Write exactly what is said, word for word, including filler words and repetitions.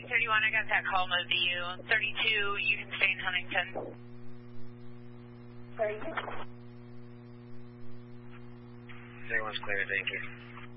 eight thirty-one, I got that call, moved to you. thirty-two, you can stay in Huntington. thirty-one's clear, thank you.